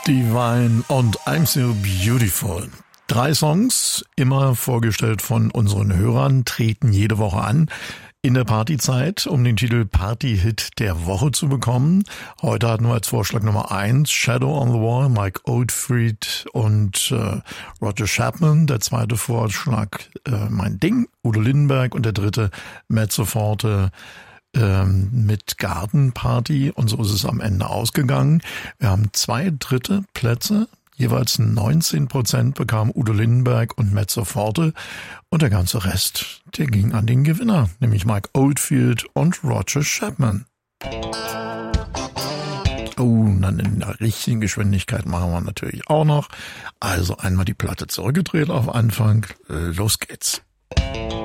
Divine und I'm So Beautiful. 3 Songs, immer vorgestellt von unseren Hörern, treten jede Woche an in der Partyzeit, um den Titel Party-Hit der Woche zu bekommen. Heute hatten wir als Vorschlag Nummer 1 Shadow on the Wall, Mike Oldfield und Roger Chapman. Der zweite Vorschlag Mein Ding, Udo Lindenberg, und der dritte Mezzo Forte mit Garden Party, und so ist es am Ende ausgegangen. Wir haben 2 dritte Plätze, jeweils 19% bekam Udo Lindenberg und Mezzo Forte, und der ganze Rest, der ging an den Gewinner, nämlich Mike Oldfield und Roger Chapman. Oh, dann in der richtigen Geschwindigkeit machen wir natürlich auch noch. Also einmal die Platte zurückgedreht auf Anfang, los geht's.